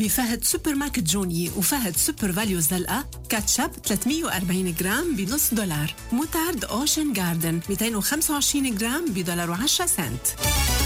بفهد سوبر ماركت جوني وفهد سوبر فاليو زلقة. كاتشب 340 جرام بنص $. متارد أوشن جاردن 225 جرام $1.10.